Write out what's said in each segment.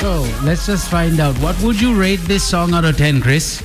So let's just find out. What would you rate this song out of 10, Chris?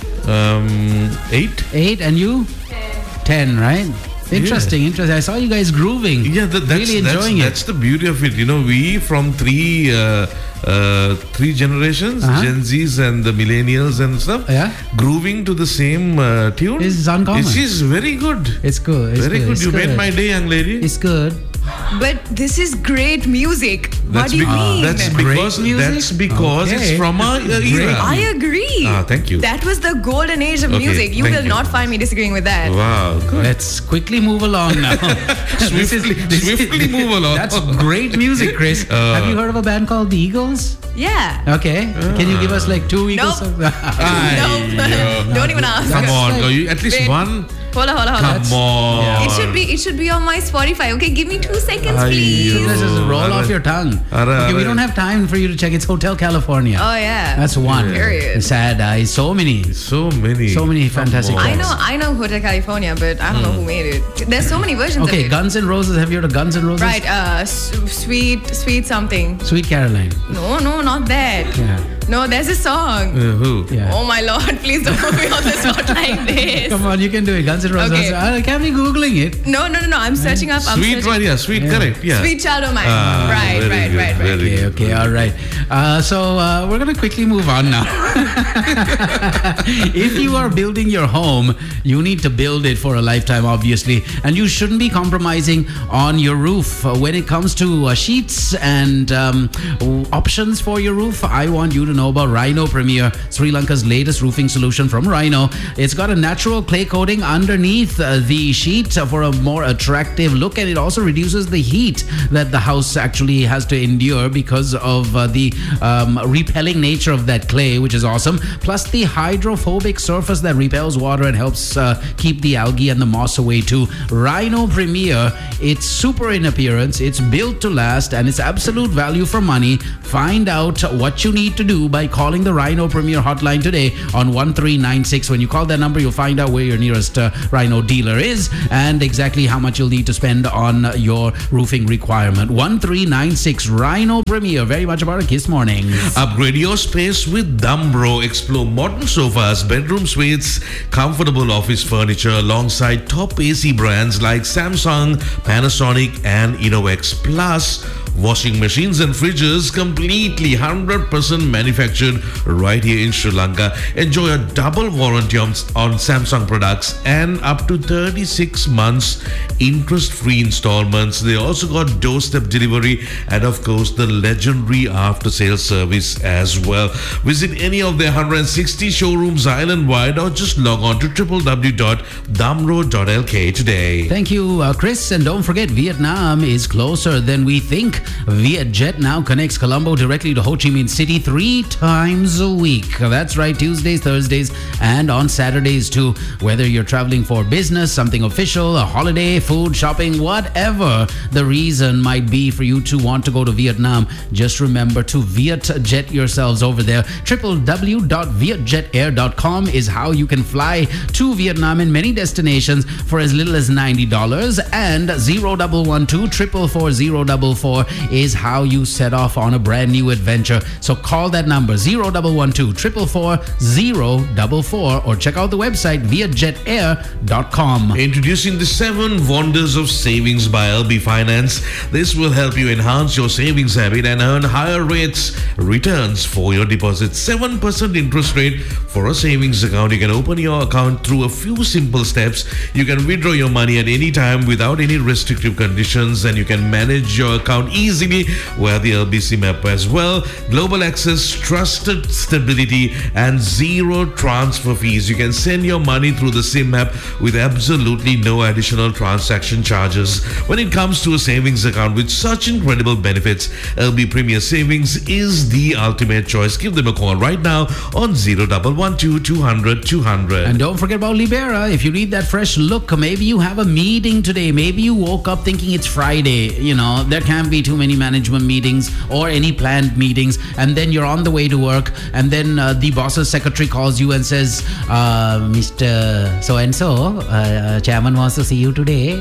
8. 8, and you? 10, right? Interesting. I saw you guys grooving. Yeah, really enjoying it. That's the beauty of it. You know, we from three generations, Gen Zs and the millennials and stuff, grooving to the same tune. It's uncommon. It's very good. It's good. Very good. You made my day, young lady. It's good. But this is great music. What do you mean? That's because it's from our era. I agree. Thank you. That was the golden age of music. You will not find me disagreeing with that. Wow. Good. Let's quickly move along now. Swiftly move along. That's great music, Chris. Have you heard of a band called the Eagles? Yeah. Okay. Can you give us like 2 Eagles? Nope. Don't even ask. Come on. At least one. Hold on. Come on. Yeah. It should be on my Spotify. Okay, give me 2 seconds, please. Let's just roll off your tongue. Okay, we don't have time for you to check. It's Hotel California. Oh yeah. That's one. Period. Sad Eyes. So many fantastic songs. I know Hotel California, but I don't know who made it. There's so many versions of it. Guns N' Roses. Have you heard of Guns N' Roses? Right. Sweet something. Sweet Caroline. No, not that. Yeah. No, there's a song. Who? Yeah. Oh my Lord, please don't put me on the spot like this. Come on, you can do it. Guns N' Roses. Okay. I can't be Googling it. No. I'm searching up. Sweet, correct. Yeah. Sweet Child O' Mine. Right. Okay, all right. So we're going to quickly move on now. If you are building your home, you need to build it for a lifetime, obviously. And you shouldn't be compromising on your roof. When it comes to sheets and options for your roof, I want you to know about Rhino Premier, Sri Lanka's latest roofing solution from Rhino. It's got a natural clay coating underneath the sheet for a more attractive look, and it also reduces the heat that the house actually has to endure because of the repelling nature of that clay, which is awesome. Plus the hydrophobic surface that repels water and helps keep the algae and the moss away too. Rhino Premier, it's super in appearance, it's built to last, and it's absolute value for money. Find out what you need to do by calling the Rhino Premier hotline today on 1396. When you call that number, you'll find out where your nearest Rhino dealer is and exactly how much you'll need to spend on your roofing requirement. 1396 Rhino Premier, very much about a Kiss Mornings. Upgrade your space with Dumbro. Explore modern sofas, bedroom suites, comfortable office furniture alongside top AC brands like Samsung, Panasonic and Innovex. Plus, washing machines and fridges completely 100% manufactured right here in Sri Lanka. Enjoy a double warranty on Samsung products and up to 36 months interest-free installments. They also got doorstep delivery and of course the legendary after-sales service as well. Visit any of their 160 showrooms island-wide or just log on to www.damro.lk today. Thank you, Chris. And don't forget, Vietnam is closer than we think. Vietjet now connects Colombo directly to Ho Chi Minh City 3 times a week. That's right, Tuesdays, Thursdays, and on Saturdays too. Whether you're traveling for business, something official, a holiday, food, shopping, whatever the reason might be for you to want to go to Vietnam, just remember to Vietjet yourselves over there. www.vietjetair.com is how you can fly to Vietnam in many destinations for as little as $90, and 0112 444 044 is how you set off on a brand new adventure. So call that number 0112 444 044 or check out the website vietjetair.com. Introducing the 7 wonders of savings by LB Finance. This will help you enhance your savings habit and earn higher returns for your deposits. 7% interest rate for a savings account. You can open your account through a few simple steps. You can withdraw your money at any time without any restrictive conditions, and you can manage your account easily via the LBC app as well. Global access, trusted stability, and zero transfer fees. You can send your money through the SIM app with absolutely no additional transaction charges. When it comes to a savings account with such incredible benefits, LB Premier Savings is the ultimate choice. Give them a call right now on 0112 200 200. And don't forget about Libera. If you need that fresh look, maybe you have a meeting today. Maybe you woke up thinking it's Friday. You know, that can't be too many management meetings or any planned meetings, and then you're on the way to work, and then the boss's secretary calls you and says, Mr. So-and-so, chairman wants to see you today,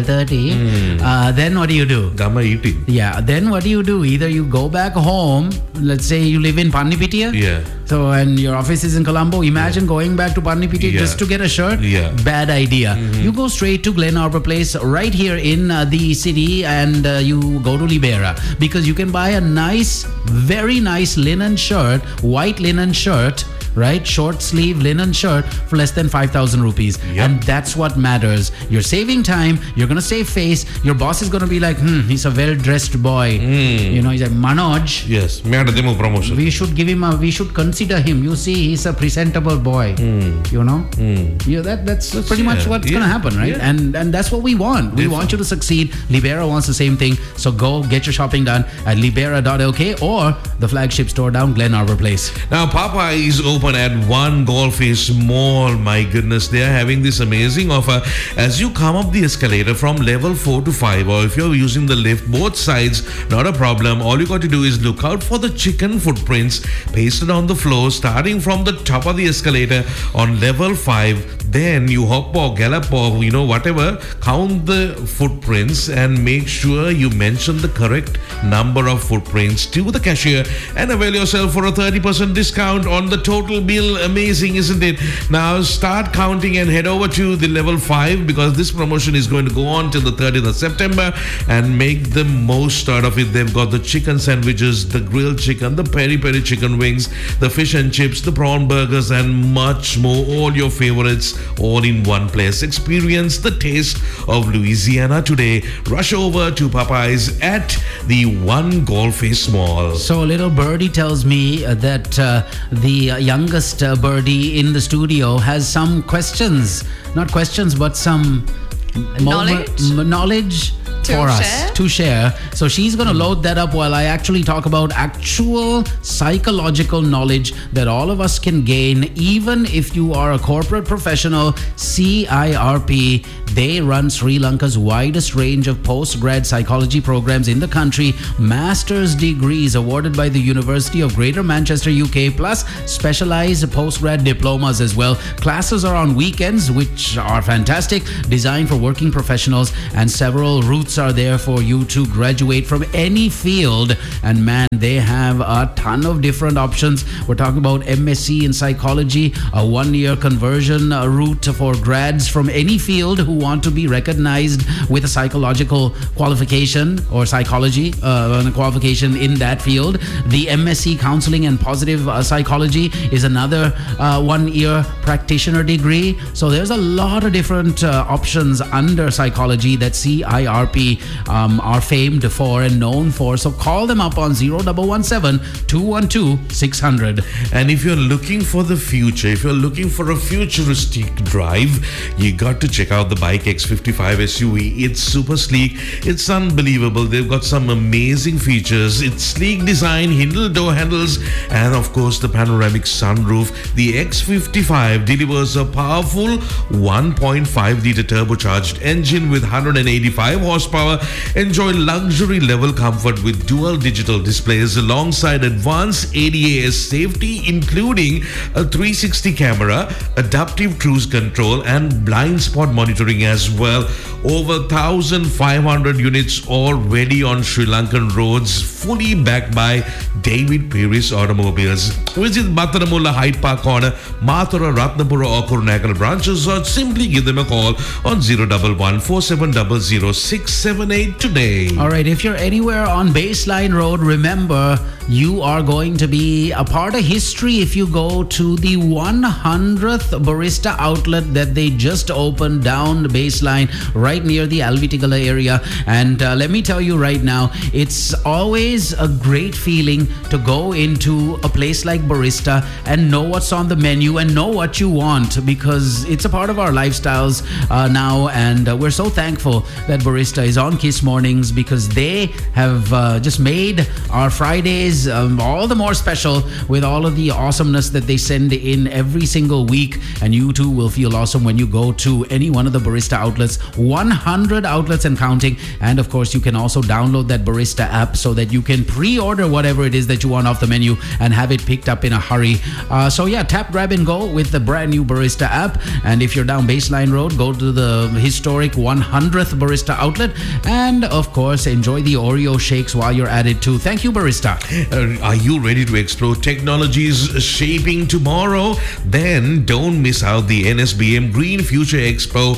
12:30. Then what do you do? Gamma eating. Yeah, then what do you do? Either you go back home, let's say you live in Pannipitia. Yeah. So, and your office is in Colombo. Imagine going back to Pannipitia just to get a shirt. Yeah. Bad idea. You go straight to Glen Arbor Place right here in the city, and you go to Libera, because you can buy a nice, very nice linen shirt, white linen shirt, right? Short sleeve linen shirt for less than 5,000 rupees. Yep. And that's what matters. You're saving time. You're going to save face. Your boss is going to be like, he's a well-dressed boy. You know, he's like, Manoj. Yes. Demo promotion. We should give him we should consider him. You see, he's a presentable boy. You know? Yeah, that's pretty much what's going to happen, right? Yeah. And that's what we want. We want you to succeed. Libera wants the same thing. So go get your shopping done at libera.lk or the flagship store down Glen Arbor Place. Now, Popeye is open at One Golf Face Mall. My goodness, they are having this amazing offer. As you come up the escalator from level 4 to 5, or if you're using the lift, both sides, not a problem. All you got to do is look out for the chicken footprints pasted on the floor, starting from the top of the escalator on level 5. Then you hop or gallop or, whatever, count the footprints and make sure you mention the correct number of footprints to the cashier and avail yourself for a 30% discount on the total bill. Amazing, isn't it? Now start counting and head over to the level 5, because this promotion is going to go on till the 30th of September, and make the most out of it. They've got the chicken sandwiches, the grilled chicken, the peri-peri chicken wings, the fish and chips, the prawn burgers, and much more. All your favorites, all in one place. Experience the taste of Louisiana today. Rush over to Popeyes at the One Golf Face Mall. So little birdie tells me that the youngest birdie in the studio has some questions. Not questions, but some knowledge for us to share. So she's going to load that up while I actually talk about actual psychological knowledge that all of us can gain, even if you are a corporate professional. CIRP, they run Sri Lanka's widest range of post-grad psychology programs in the country, master's degrees awarded by the University of Greater Manchester, UK, plus specialized post-grad diplomas as well. Classes are on weekends, which are fantastic, designed for working professionals, and several routes are there for you to graduate from any field. And man, they have a ton of different options. We're talking about MSc in psychology, a 1-year conversion route for grads from any field who want to be recognized with a psychological qualification or psychology qualification in that field. The MSc Counseling and Positive Psychology is another 1-year practitioner degree. So there's a lot of different options under psychology that CIRP are famed for and known for. So call them up on 0117-212-600. And if you're looking for the future, if you're looking for a futuristic drive, you got to check out the Bike X55 SUV. It's super sleek. It's unbelievable. They've got some amazing features. It's sleek design, Hindle door handles, and of course the panoramic sunroof. The X55 delivers a powerful 1.5-liter turbocharged engine with 185 horsepower. Enjoy luxury level comfort with dual digital displays alongside advanced ADAS safety, including a 360 camera, adaptive cruise control, and blind spot monitoring as well. Over 1,500 units already on Sri Lankan roads, fully backed by David Pierce Automobiles. Visit Mathuramulla Hyde Park Corner, Mathura, Ratnapura or Kurunakal branches, or simply give them a call on 011-4700-678 today. All right, if you're anywhere on Baseline Road, remember you are going to be a part of history if you go to the 100th barista outlet that they just opened down the Baseline, right near the Alvitigala area. And let me tell you right now, it's always a great feeling to go into a place like Barista and know what's on the menu and know what you want, because it's a part of our lifestyles now. And we're so thankful that Barista is on Kiss Mornings, because they have just made our Fridays is all the more special with all of the awesomeness that they send in every single week. And you too will feel awesome when you go to any one of the Barista outlets, 100 outlets and counting. And of course, you can also download that Barista app so that you can pre-order whatever it is that you want off the menu and have it picked up in a hurry. So yeah, tap, grab and go with the brand new Barista app. And if you're down Baseline Road, go to the historic 100th Barista outlet and of course enjoy the Oreo shakes while you're at it too. Thank you, Barista. Are you ready to explore technologies shaping tomorrow? Then don't miss out the NSBM Green Future Expo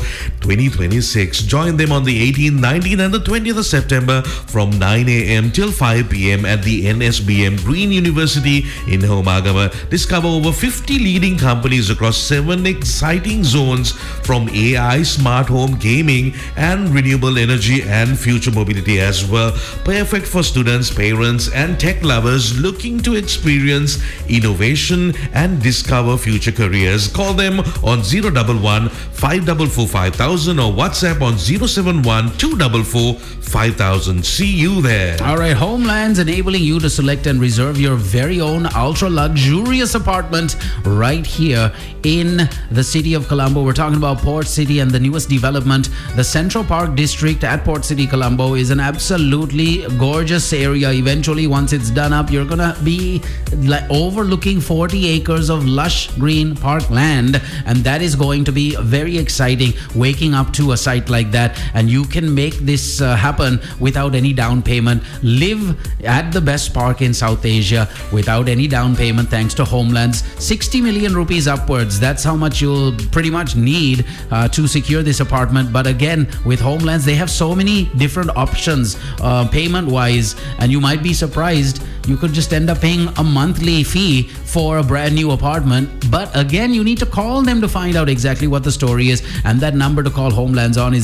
2026. Join them on the 18th, 19th and the 20th of September from 9 a.m. till 5 p.m. at the NSBM Green University in Homagama. Discover over 50 leading companies across 7 exciting zones from AI, smart home, gaming and renewable energy and future mobility as well. Perfect for students, parents and tech lovers looking to experience innovation and discover future careers. Call them on 011 544 5000 or WhatsApp on 071 244 5000. See you there. All right, Homelands enabling you to select and reserve your very own ultra luxurious apartment right here in the city of Colombo. We're talking about Port City and the newest development. The Central Park District at Port City, Colombo is an absolutely gorgeous area. Eventually, once it's done up, you're gonna be like overlooking 40 acres of lush green parkland, and that is going to be very exciting, waking up to a site like that. And you can make this happen without any down payment. Live at the best park in South Asia without any down payment thanks to Homelands. 60 million rupees upwards, that's how much you'll pretty much need to secure this apartment. But again, with Homelands, they have so many different options payment wise, and you might be surprised. You could just end up paying a monthly fee for a brand new apartment. But again, you need to call them to find out exactly what the story is. And that number to call Homelands on is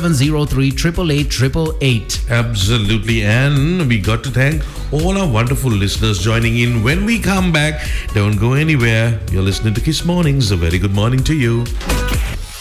0703 888 888. Absolutely. And we got to thank all our wonderful listeners joining in. When we come back, don't go anywhere. You're listening to Kiss Mornings. A very good morning to you.